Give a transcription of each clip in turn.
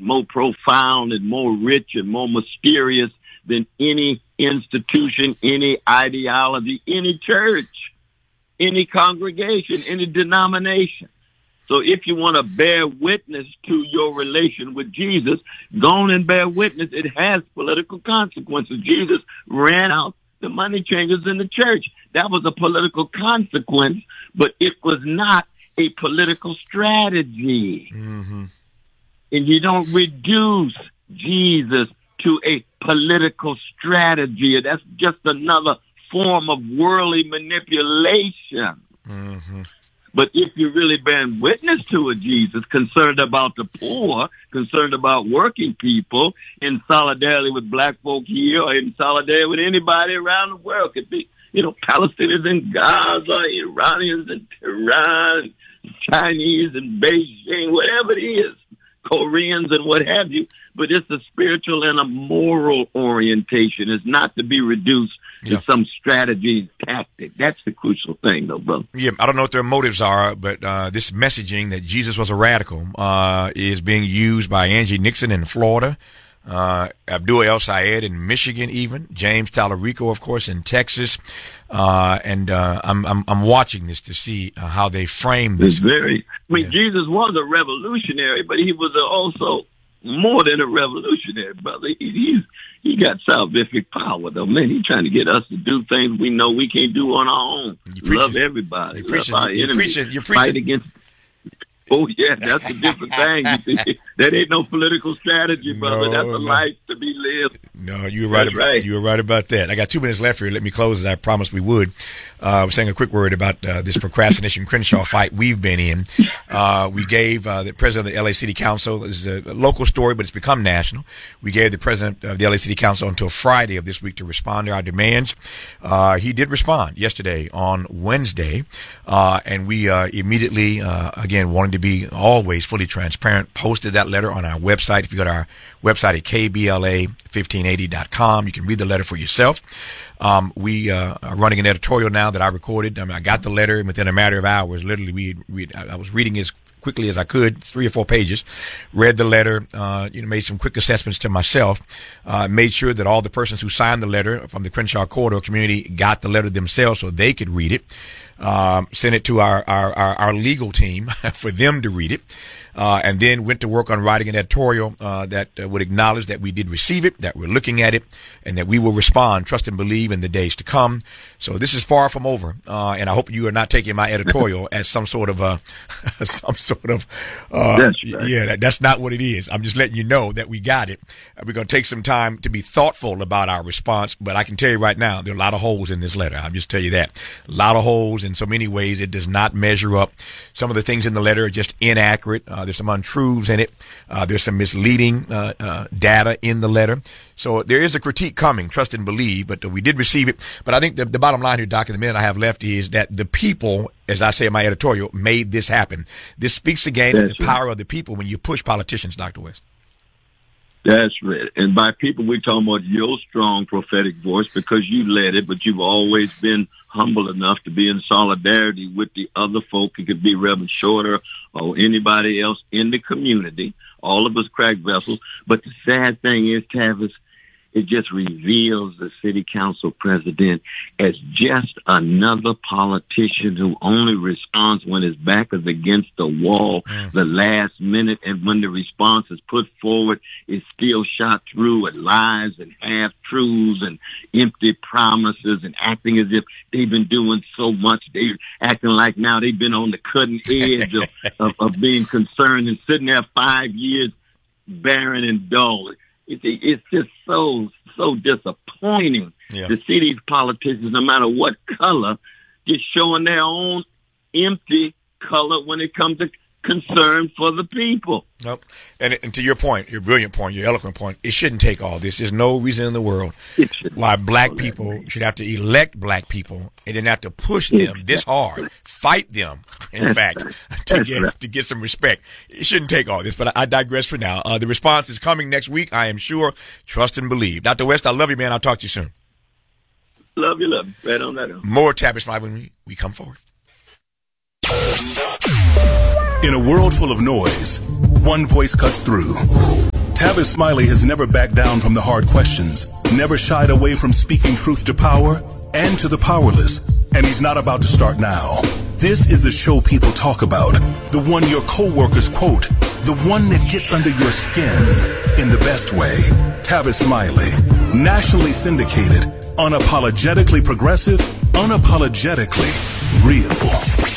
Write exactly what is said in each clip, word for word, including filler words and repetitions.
and more profound and more rich and more mysterious than any institution, any ideology, any church, any congregation, any denomination. So if you want to bear witness to your relation with Jesus, go on and bear witness. It has political consequences. Jesus ran out the money changers in the church. That was a political consequence, but it was not a political strategy. Mm-hmm. And you don't reduce Jesus to a political strategy. That's just another form of worldly manipulation. Mm-hmm. But if you're really bearing witness to a Jesus concerned about the poor, concerned about working people, in solidarity with black folk here or in solidarity with anybody around the world, could be, you know, Palestinians in Gaza, Iranians in Tehran, Chinese in Beijing, whatever it is, Koreans and what have you. But it's a spiritual and a moral orientation. It's not to be reduced yeah. to some strategy tactic. That's the crucial thing, though, brother. Yeah, I don't know what their motives are, but uh, this messaging that Jesus was a radical uh, is being used by Angie Nixon in Florida, uh, Abdul El Sayed in Michigan, even James Tallarico, of course, in Texas, uh, and uh, I'm, I'm I'm watching this to see uh, how they frame this. It's very. I mean, yeah. Jesus was a revolutionary, but he was also more than a revolutionary, brother. He, he's he got salvific power, though. Man, he's trying to get us to do things we know we can't do on our own. You Love everybody. You Love preaching, our you enemies. preaching, you Fight preaching. against. Oh yeah, that's a different thing. You think, that ain't no political strategy, brother. No, that's a no. life to be lived. No, you were right. That's About, right. You were right about that. I got two minutes left here. Let me close as I promised we would. Uh, I was saying a quick word about uh, this procrastination Crenshaw fight we've been in. Uh, we gave uh, the president of the L A City Council, this is a local story, but it's become national. We gave the president of the L A City Council until Friday of this week to respond to our demands. Uh, he did respond yesterday on Wednesday, uh, and we uh, immediately, uh, again, wanted to be always fully transparent, posted that letter on our website. If you go to our website at K B L A fifteen eighty dot com, you can read the letter for yourself. Um, we uh, are running an editorial now that I recorded. I mean, I got the letter, and within a matter of hours, literally, we, we I was reading as quickly as I could, three or four pages, read the letter, uh, you know, made some quick assessments to myself, uh, made sure that all the persons who signed the letter from the Crenshaw corridor community got the letter themselves so they could read it. Um, sent it to our, our, our, our legal team for them to read it, uh, and then went to work on writing an editorial uh, that uh, would acknowledge that we did receive it, that we're looking at it, and that we will respond, trust and believe in the days to come. So this is far from over, uh, and I hope you are not taking my editorial as some sort of a, some sort of, uh, that's right. yeah, that, that's not what it is. I'm just letting you know that we got it. We're going to take some time to be thoughtful about our response, but I can tell you right now, there are a lot of holes in this letter. I'll just tell you that. A lot of holes in so many ways. It does not measure up. Some of the things in the letter are just inaccurate. Uh, there's some untruths in it. Uh, there's some misleading uh, uh, data in the letter. So there is a critique coming, trust and believe, but uh, we did receive it. But I think the, the bottom line here, Doc, in the minute I have left is that the people, as I say in my editorial, made this happen. This speaks again to the right. power of the people when you push politicians, Doctor West. That's right. And by people, we're talking about your strong prophetic voice because you led it, but you've always been humble enough to be in solidarity with the other folk. It could be Reverend Shorter or anybody else in the community. All of us crack vessels. But the sad thing is, Tavis, it just reveals the city council president as just another politician who only responds when his back is against the wall, mm. the last minute, and when the response is put forward, it's still shot through with lies and half-truths and empty promises and acting as if they've been doing so much. They're acting like now they've been on the cutting edge of, of, of being concerned and sitting there five years barren and dull. It's, it's just so, so disappointing yeah. to see these politicians, no matter what color, just showing their own empty color when it comes to concern for the people. Nope. And, and to your point, your brilliant point, your eloquent point, it shouldn't take all this. There's no reason in the world why black people should have to elect black people and then have to push them this hard, fight them, in fact, to get to get some respect. It shouldn't take all this, but I, I digress for now. Uh, the response is coming next week, I am sure. Trust and believe. Doctor West, I love you, man. I'll talk to you soon. Love you, love you. Right on that. On. More Tavis Smiley when we, we come forward. In a world full of noise, one voice cuts through. Tavis Smiley has never backed down from the hard questions, never shied away from speaking truth to power and to the powerless, and he's not about to start now. This is the show people talk about, the one your coworkers quote, the one that gets under your skin in the best way. Tavis Smiley, nationally syndicated, unapologetically progressive, unapologetically real.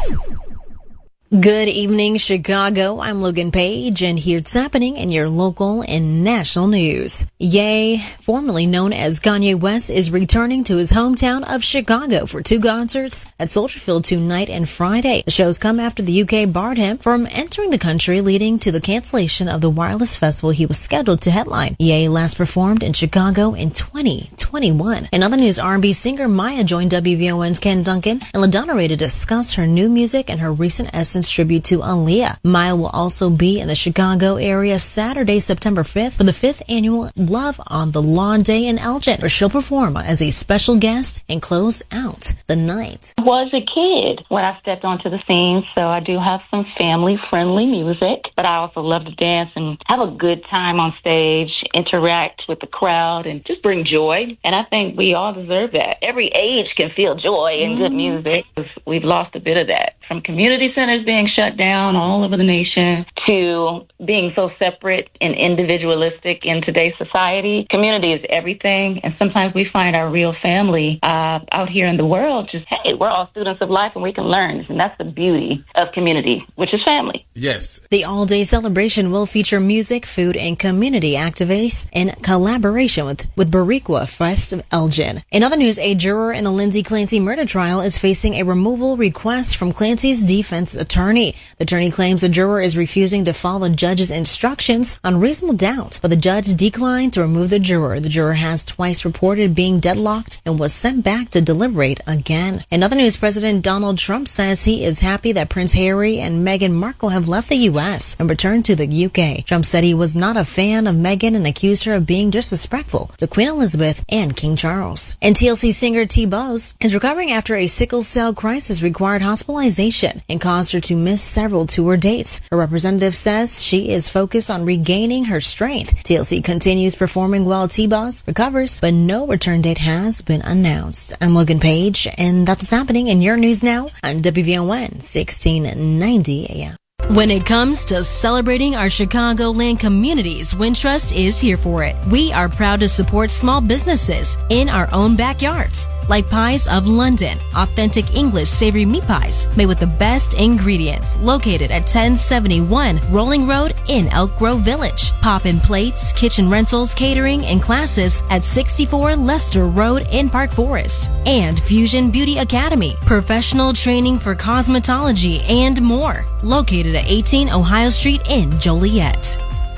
Good evening, Chicago. I'm Logan Page, and here's happening in your local and national news. Ye, formerly known as Kanye West, is returning to his hometown of Chicago for two concerts at Soldier Field tonight and Friday. The shows come after the U K barred him from entering the country, leading to the cancellation of the Wireless Festival he was scheduled to headline. Ye last performed in Chicago in twenty twenty-one. In other news, R and B singer Maya joined W V O N's Ken Duncan and LaDonna Ray to discuss her new music and her recent Essence tribute to Aaliyah. Maya will also be in the Chicago area Saturday, September fifth for the fifth annual Love on the Lawn Day in Elgin, where she'll perform as a special guest and close out the night. I was a kid when I stepped onto the scene, so I do have some family-friendly music, but I also love to dance and have a good time on stage, interact with the crowd, and just bring joy. And I think we all deserve that. Every age can feel joy and mm. good music. We've lost a bit of that. From community centers being shut down all over the nation to being so separate and individualistic in today's society, community is everything. And sometimes we find our real family uh, out here in the world. Just, hey, we're all students of life and we can learn. And that's the beauty of community, which is family. Yes. The all-day celebration will feature music, food, and community activities in collaboration with, with Bariqua Fest of Elgin. In other news, a juror in the Lindsay Clancy murder trial is facing a removal request from Clancy's defense attorney. The attorney claims the juror is refusing to follow the judge's instructions on reasonable doubt, but the judge declined to remove the juror. The juror has twice reported being deadlocked and was sent back to deliberate again. In other news, President Donald Trump says he is happy that Prince Harry and Meghan Markle have left the U S and returned to the U K. Trump said he was not a fan of Meghan and accused her of being disrespectful to Queen Elizabeth and King Charles. And T L C singer T. Bose is recovering after a sickle cell crisis required hospitalization and caused her to miss several tour dates. Her representative says she is focused on regaining her strength. T L C continues performing while T-Boz recovers, but no return date has been announced. I'm Logan Page, and that's what's happening in your news now on W V O N sixteen ninety A M. When it comes to celebrating our Chicagoland communities, Wintrust is here for it. We are proud to support small businesses in our own backyards, like Pies of London, authentic English savory meat pies made with the best ingredients, located at ten seventy-one Rolling Road in Elk Grove Village. Pop-in Plates, kitchen rentals, catering, and classes at sixty-four Lester Road in Park Forest. And Fusion Beauty Academy, professional training for cosmetology and more, located at eighteen Ohio Street in Joliet.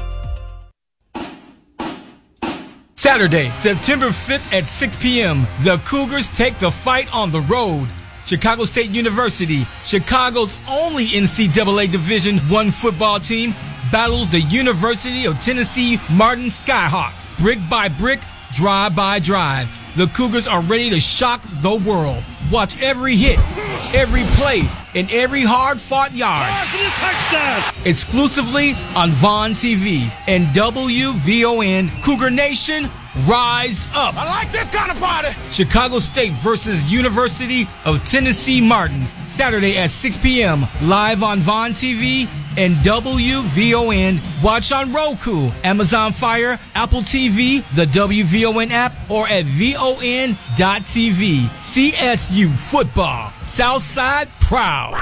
Saturday, September fifth at six p.m., the Cougars take the fight on the road. Chicago State University, Chicago's only N C double A Division one football team, battles the University of Tennessee Martin Skyhawks. Brick by brick, drive by drive. The Cougars are ready to shock the world. Watch every hit, every play, and every hard-fought yard. Exclusively on Vaughn T V and W V O N. Cougar Nation, rise up. I like this kind of party. Chicago State versus University of Tennessee Martin. Saturday at six p.m. live on Vaughn T V and W V O N. Watch on Roku, Amazon Fire, Apple T V, the W V O N app, or at V O N dot T V. C S U football. Southside proud.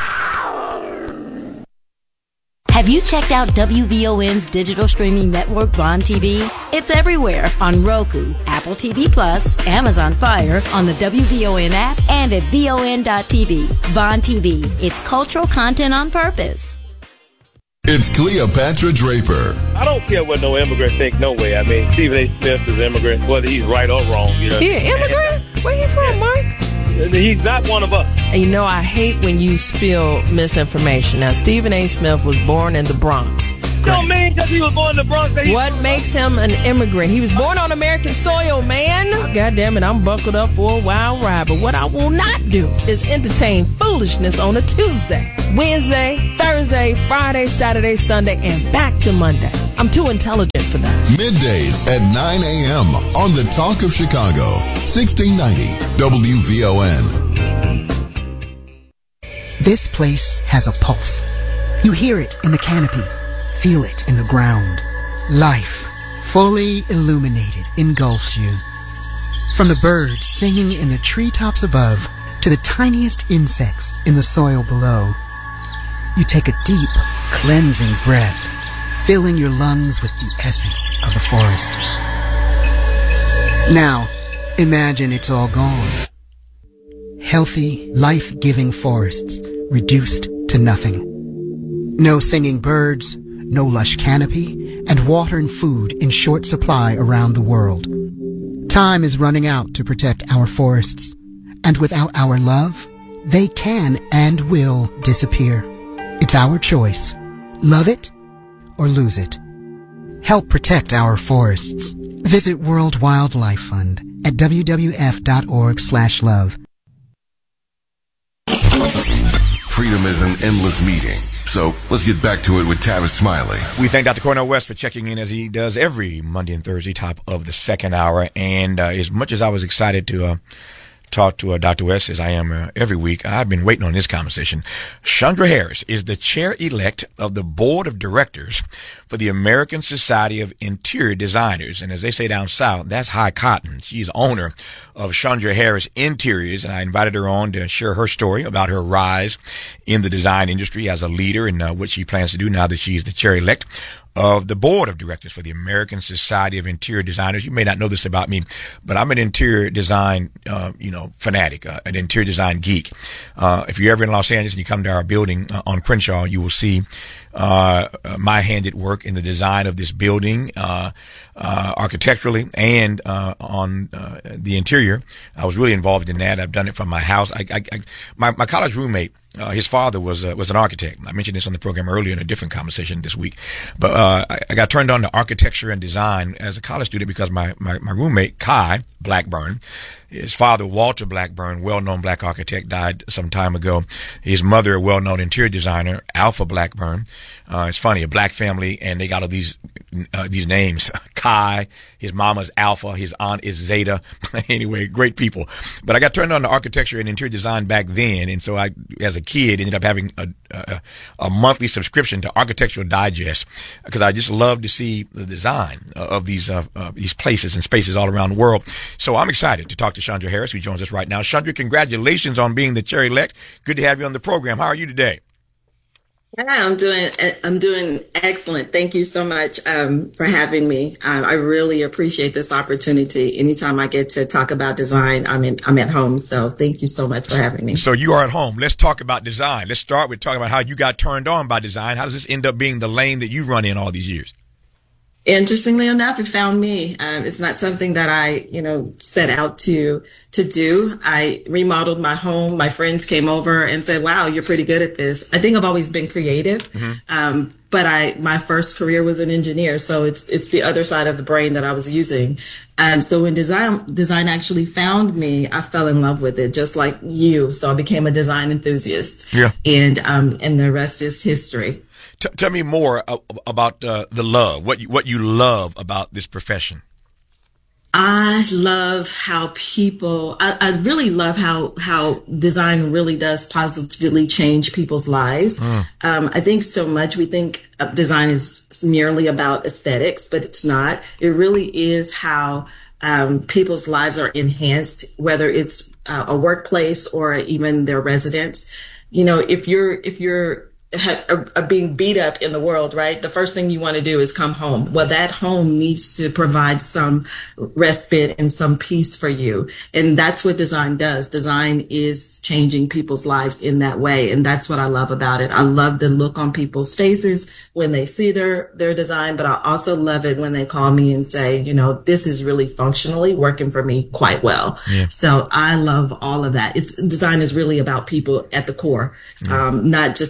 Have you checked out W V O N's digital streaming network, Vaughn T V? It's everywhere on Roku, Apple T V Plus, Amazon Fire, on the W V O N app, and at V O N dot T V. Vaughn T V. It's cultural content on purpose. It's Cleopatra Draper. I don't care what no immigrant think, no way. I mean, Stephen A. Smith is an immigrant, whether he's right or wrong. You know? He an immigrant? Where he from, Mike? He's not one of us. You know, I hate when you spill misinformation. Now, Stephen A. Smith was born in the Bronx. Don't mean because he was born in the Bronx. That he What makes him an immigrant? He was born on American soil, man. God damn it, I'm buckled up for a wild ride. But what I will not do is entertain foolishness on a Tuesday, Wednesday, Thursday, Friday, Saturday, Sunday, and back to Monday. I'm too intelligent for that. Middays at nine a.m. on the Talk of Chicago, sixteen ninety W V O N. This place has a pulse. You hear it in the canopy, feel it in the ground. Life, fully illuminated, engulfs you. From the birds singing in the treetops above to the tiniest insects in the soil below, you take a deep, cleansing breath, filling your lungs with the essence of the forest. Now, imagine it's all gone. Healthy, life-giving forests reduced to nothing. No singing birds, no lush canopy, and water and food in short supply around the world. Time is running out to protect our forests, and without our love, they can and will disappear. It's our choice. Love it or lose it. Help protect our forests. Visit World Wildlife Fund at w w f dot org slash love. Freedom is an endless meeting. So let's get back to it with Tavis Smiley. We thank Doctor Cornel West for checking in as he does every Monday and Thursday, top of the second hour. And uh, as much as I was excited to uh, talk to uh, Doctor West, as I am uh, every week, I've been waiting on this conversation. Chandra Harris is the chair-elect of the board of directors for the American Society of Interior Designers. And as they say down south, that's high cotton. She's owner of Chandra Harris Interiors, and I invited her on to share her story about her rise in the design industry as a leader and uh, what she plans to do now that she's the chair-elect of the board of directors for the American Society of Interior Designers. You may not know this about me, but I'm an interior design, uh, you know, fanatic, uh, an interior design geek. Uh, if you're ever in Los Angeles and you come to our building uh, on Crenshaw, you will see uh, my hand at work in the design of this building, uh, uh, architecturally and uh, on uh, the interior. I was really involved in that. I've done it from my house. I, I, I my, my college roommate, Uh, his father was uh, was an architect. I mentioned this on the program earlier in a different conversation this week. But uh, I, I got turned on to architecture and design as a college student because my, my, my roommate, Kai Blackburn, his father, Walter Blackburn, well-known black architect, died some time ago. His mother, a well-known interior designer, Alpha Blackburn. Uh, it's funny, a black family, and they got all these uh, these names. Kai, his mama's Alpha, his aunt is Zeta. Anyway, great people. But I got turned on to architecture and interior design back then, and so I, as a kid, ended up having a, a, a monthly subscription to Architectural Digest because I just love to see the design of these uh, uh, these places and spaces all around the world. So I'm excited to talk to Chandra Harris, who joins us right now. Chandra, congratulations on being the chair-elect. Good to have you on the program. How are you today? Yeah, I'm doing I'm doing excellent. Thank you so much um, for having me. Um, I really appreciate this opportunity. Anytime I get to talk about design, I'm in, I'm at home. So thank you so much for having me. So you are at home. Let's talk about design. Let's start with talking about how you got turned on by design. How does this end up being the lane that you run in all these years? Interestingly enough, it found me. Um, it's not something that I, you know, set out to to do. I remodeled my home. My friends came over and said, "Wow, you're pretty good at this." I think I've always been creative, mm-hmm. um, but I my first career was an engineer, so it's it's the other side of the brain that I was using. And so when design design actually found me, I fell in love with it, just like you. So I became a design enthusiast. Yeah, and um, and the rest is history. T- tell me more uh, about uh, the love, what you, what you love about this profession. I love how people, I, I really love how, how design really does positively change people's lives. Mm. Um, I think so much we think design is merely about aesthetics, but it's not. It really is how um, people's lives are enhanced, whether it's uh, a workplace or even their residence. You know, if you're, if you're, Are, are being beat up in the world, right? The first thing you want to do is come home. Well, that home needs to provide some respite and some peace for you. And that's what design does. Design is changing people's lives in that way. And that's what I love about it. I love the look on people's faces when they see their, their design, but I also love it when they call me and say, you know, this is really functionally working for me quite well. Yeah. So I love all of that. It's design is really about people at the core, yeah. um, not just about the building.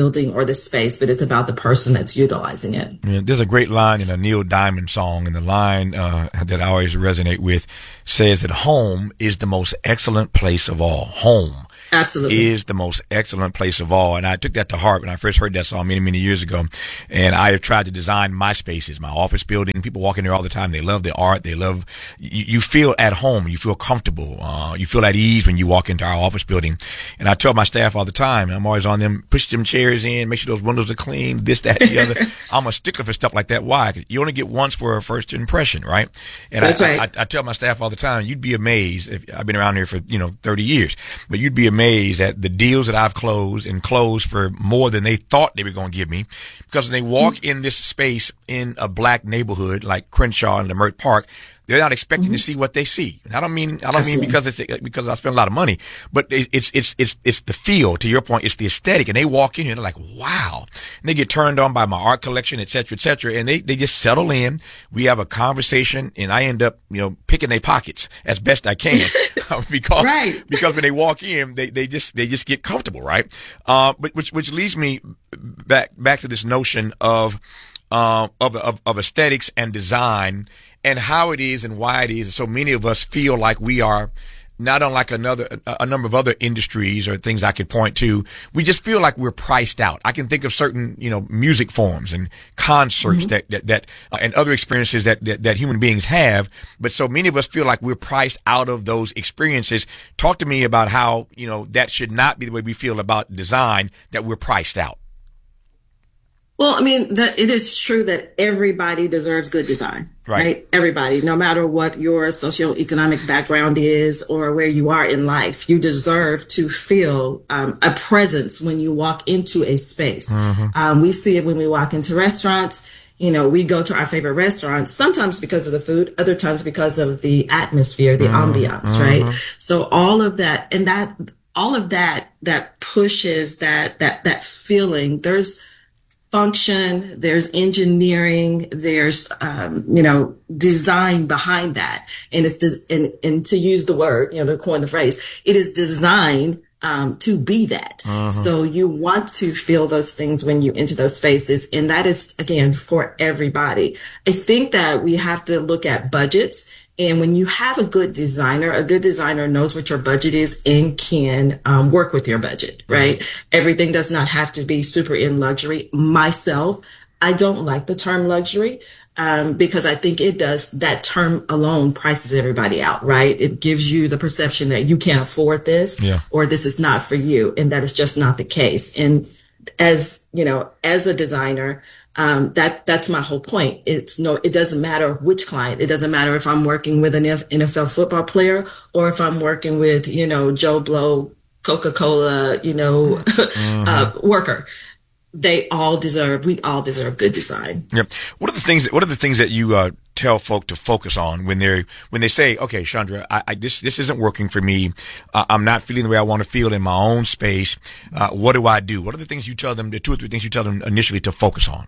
building or the space, but it's about the person that's utilizing it. Yeah, there's a great line in a Neil Diamond song, and the line uh, that I always resonate with says that home is the most excellent place of all. Home. Absolutely. Is the most excellent place of all. And I took that to heart when I first heard that song many, many years ago. And I have tried to design my spaces, my office building. People walk in there all the time. They love the art. They love, you, you feel at home. You feel comfortable. Uh, you feel at ease when you walk into our office building. And I tell my staff all the time, and I'm always on them, push them chairs in, make sure those windows are clean, this, that, the other. I'm a stickler for stuff like that. Why? 'Cause you only get once for a first impression, right? And That's I, right. I, I tell my staff all the time, you'd be amazed if I've been around here for, you know, thirty years, but you'd be amazed at the deals that I've closed and closed for more than they thought they were going to give me, because when they walk mm-hmm. in this space in a black neighborhood like Crenshaw and Leimert Park, they're not expecting mm-hmm. to see what they see. And I don't mean, I don't Absolutely. mean because it's, because I spend a lot of money, but it's, it's, it's, it's the feel, to your point, it's the aesthetic. And they walk in here and they're like, wow. And they get turned on by my art collection, et cetera, et cetera. And they, they just settle in. We have a conversation, and I end up, you know, picking their pockets as best I can because, right. because when they walk in, they, they just, they just get comfortable, right? Uh, but which, which leads me back, back to this notion of, uh, of, of, of aesthetics and design, and how it is and why it is. So many of us feel like we are not unlike another, a number of other industries or things I could point to. We just feel like we're priced out. I can think of certain, you know, music forms and concerts mm-hmm. that, that, that, uh, and other experiences that, that, that human beings have. But so many of us feel like we're priced out of those experiences. Talk to me about how, you know, that should not be the way we feel about design, that we're priced out. Well, I mean, that it is true that everybody deserves good design, right. right? Everybody, no matter what your socioeconomic background is or where you are in life, you deserve to feel um, a presence when you walk into a space. Mm-hmm. Um, we see it when we walk into restaurants. You know, we go to our favorite restaurants, sometimes because of the food, other times because of the atmosphere, the mm-hmm. ambiance, mm-hmm. right? So all of that, and that, all of that, that pushes that, that, that feeling. There's function, there's engineering, there's, um, you know, design behind that. And it's, des- and, and to use the word, you know, to coin the phrase, it is designed, um, to be that. Uh-huh. So you want to feel those things when you enter those spaces. And that is, again, for everybody. I think that we have to look at budgets. And when you have a good designer, a good designer knows what your budget is and can um, work with your budget, right? Mm-hmm. Everything does not have to be super in luxury. Myself, I don't like the term luxury um, because I think it does, that term alone prices everybody out, right? It gives you the perception that you can't afford this yeah. or this is not for you. And that is just not the case. And as, you know, as a designer, Um, that, that's my whole point. It's no, it doesn't matter which client. It doesn't matter if I'm working with an N F L football player or if I'm working with, you know, Joe Blow, Coca-Cola, you know, mm-hmm. uh, worker. They all deserve, we all deserve good design. Yep. What are the things, what are the things that you, uh, tell folk to focus on when they're, when they say, okay, Chandra, I, I this, this isn't working for me. Uh, I'm not feeling the way I want to feel in my own space. Uh, what do I do? What are the things you tell them, the two or three things you tell them initially to focus on?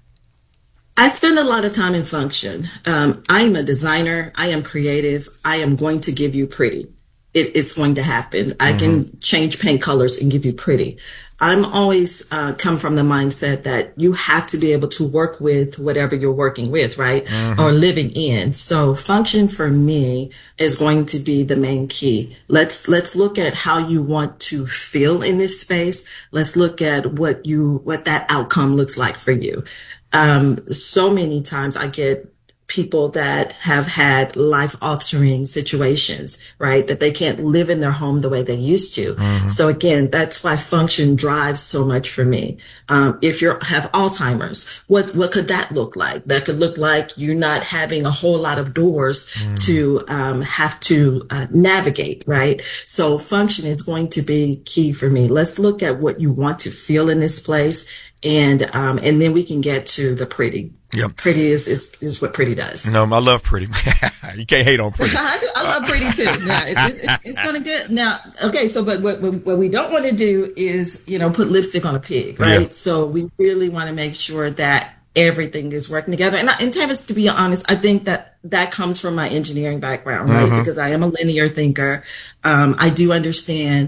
I spend a lot of time in function. Um, I am a designer. I am creative. I am going to give you pretty. It, it's going to happen. Mm-hmm. I can change paint colors and give you pretty. I'm always uh, come from the mindset that you have to be able to work with whatever you're working with, right? Mm-hmm. Or living in. So function for me is going to be the main key. Let's, let's look at how you want to feel in this space. Let's look at what you, what that outcome looks like for you. Um, so many times I get people that have had life altering situations, right? That they can't live in their home the way they used to. Mm-hmm. So again, that's why function drives so much for me. Um, if you have Alzheimer's, what, what could that look like? That could look like you not having a whole lot of doors mm-hmm. to, um, have to uh, navigate, right? So function is going to be key for me. Let's look at what you want to feel in this place. And, um, and then we can get to the pretty. Yep. Pretty is, is, is what pretty does. No, I love pretty. You can't hate on pretty. I, do, I love pretty too. Yeah, it, it's, it's, it's kind of good. Now, okay, so but what, what we don't want to do is, you know, put lipstick on a pig, right? Yeah. So we really want to make sure that everything is working together. And, and Tavis, to be honest, I think that that comes from my engineering background, right? Mm-hmm. Because I am a linear thinker. Um, I do understand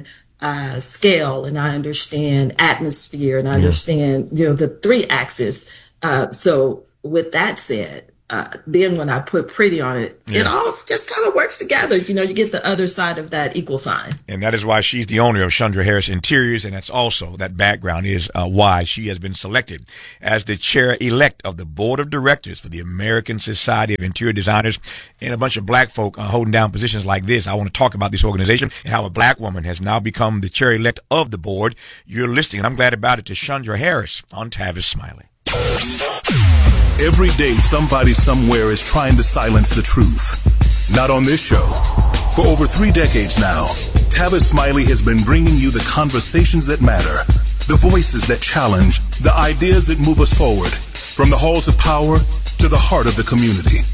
uh, scale, and I understand atmosphere, and I understand, you know, the three axis. Uh, so with that said, uh, then when I put pretty on it, yeah. it all just kind of works together. You know, you get the other side of that equal sign. And that is why she's the owner of Chandra Harris Interiors. And that's also, that background is uh, why she has been selected as the chair-elect of the board of directors for the American Society of Interior Designers. And a bunch of black folk uh, holding down positions like this. I want to talk about this organization and how a black woman has now become the chair-elect of the board. You're listening, and I'm glad about it, to Chandra Harris on Tavis Smiley. Every day, somebody somewhere is trying to silence the truth. Not on this show. For over three decades now, Tavis Smiley has been bringing you the conversations that matter, the voices that challenge, the ideas that move us forward, from the halls of power to the heart of the community.